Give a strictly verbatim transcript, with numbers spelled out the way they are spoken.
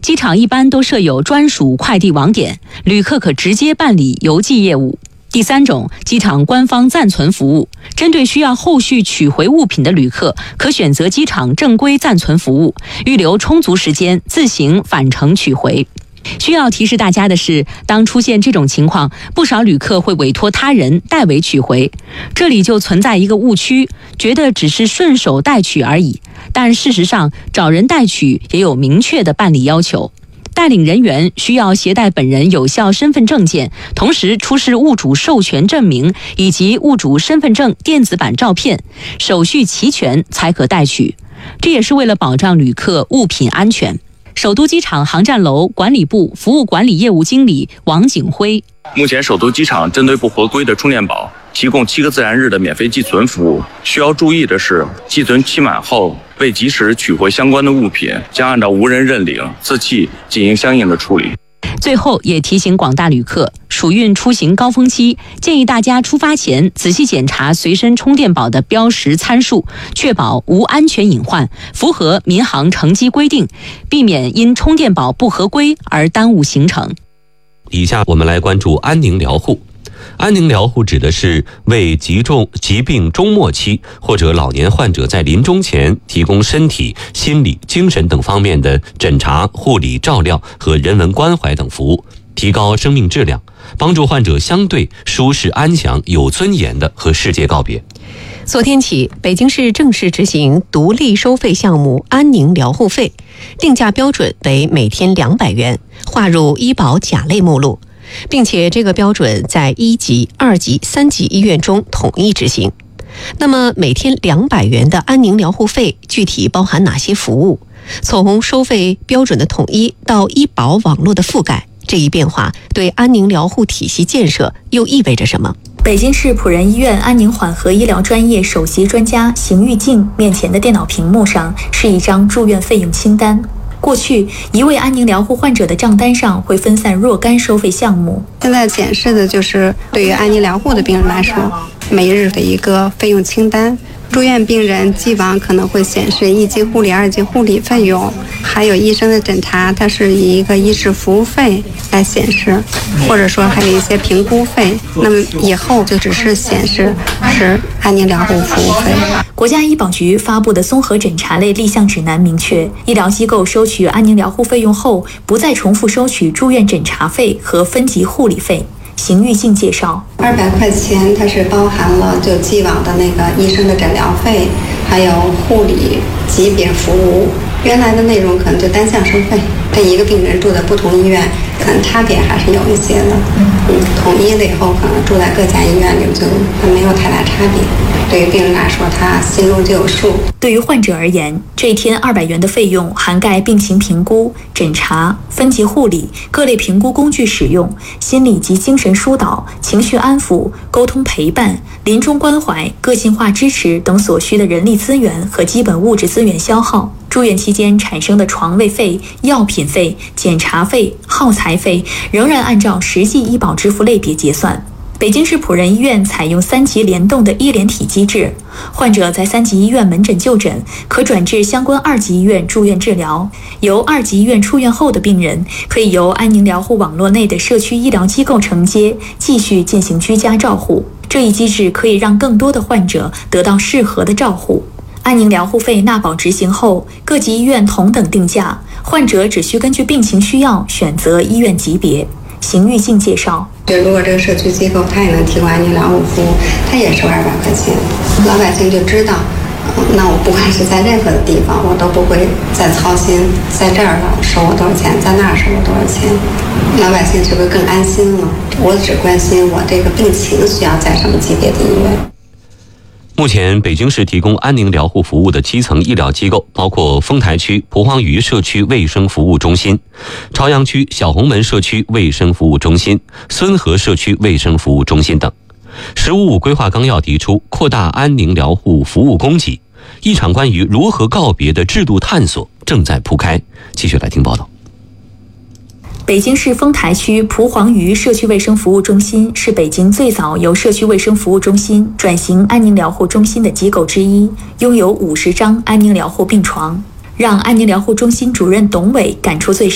机场一般都设有专属快递网点，旅客可直接办理邮寄业务。第三种，机场官方暂存服务，针对需要后续取回物品的旅客，可选择机场正规暂存服务，预留充足时间自行返程取回。需要提示大家的是，当出现这种情况，不少旅客会委托他人代为取回，这里就存在一个误区，觉得只是顺手代取而已，但事实上找人代取也有明确的办理要求。带领人员需要携带本人有效身份证件，同时出示物主授权证明以及物主身份证电子版照片，手续齐全才可代取。这也是为了保障旅客物品安全。首都机场航站楼管理部服务管理业务经理王景辉： 目前首都机场针对不合规的充电宝提供七个自然日的免费寄存服务。需要注意的是，寄存期满后未及时取回相关的物品，将按照无人认领、自弃进行相应的处理。 最后也提醒广大旅客，暑运出行高峰期，建议大家出发前仔细检查随身充电宝的标识参数，确保无安全隐患，符合民航乘机规定，避免因充电宝不合规而耽误行程。 以下我们来关注安宁疗护。安宁疗护指的是为疾重疾病终末期或者老年患者在临终前提供身体、心理、精神等方面的诊查、护理、照料和人文关怀等服务，提高生命质量，帮助患者相对舒适安详、有尊严的和世界告别。 昨天起，北京市正式执行独立收费项目安宁疗护费，定价标准为每天两百元，划入医保甲类目录，并且这个标准在一级、二级、三级医院中统一执行。那么每天两百元的安宁疗护费具体包含哪些服务？从收费标准的统一到医保网络的覆盖，这一变化对安宁疗护体系建设又意味着什么？ 北京市普仁医院安宁缓和医疗专业首席专家邢玉静面前的电脑屏幕上是一张住院费用清单。过去，一位安宁疗护患者的账单上会分散若干收费项目。 现在显示的就是对于安宁疗护的病人来说，每日的一个费用清单。住院病人既往可能会显示一级护理、二级护理费用，还有医生的诊查，它是以一个医师服务费来显示，或者说还有一些评估费。那么以后就只是显示是安宁疗护服务费。 国家医保局发布的综合诊查类立项指南明确，医疗机构收取安宁疗护费用后，不再重复收取住院诊查费和分级护理费。邢玉静介绍， 二百块钱它是包含了就既往的那个医生的诊疗费，还有护理级别服务。原来的内容可能就单项收费，这一个病人住在不同医院，可能差别还是有一些的。嗯，统一了以后，可能住在各家医院里就没有太大差别。对于病人来说，他心中就有数。 对于患者而言，这一天二百元的费用涵盖病情评估、诊查、分级护理、各类评估工具使用、心理及精神疏导、情绪安抚、沟通陪伴、临终关怀、个性化支持等所需的人力资源和基本物质资源消耗。住院期间产生的床位费、药品费、检查费、耗材费，仍然按照实际医保支付类别结算。北京市普仁医院采用三级联动的医联体机制，患者在三级医院门诊就诊，可转至相关二级医院住院治疗。由二级医院出院后的病人，可以由安宁疗护网络内的社区医疗机构承接，继续进行居家照护。这一机制可以让更多的患者得到适合的照护。安宁疗护费纳保执行后，各级医院同等定价，患者只需根据病情需要选择医院级别。邢玉静介绍， 就如果这个社区机构它也能提供安宁疗护服务，它也收二百块钱，老百姓就知道，嗯，那我不管是在任何的地方，我都不会再操心，在这儿了收我多少钱，在那儿收我多少钱，老百姓是不是更安心了？我只关心我这个病情需要在什么级别的医院。 目前，北京市提供安宁疗护服务的基层医疗机构包括丰台区蒲黄榆社区卫生服务中心、朝阳区小红门社区卫生服务中心、孙河社区卫生服务中心等。“十五五”规划纲要提出，扩大安宁疗护服务供给，一场关于如何告别的制度探索正在铺开。继续来听报道。 北京市丰台区蒲黄榆社区卫生服务中心是北京最早由社区卫生服务中心转型安宁疗护中心的机构之一，拥有五十张安宁疗护病床。让安宁疗护中心主任董伟感触最深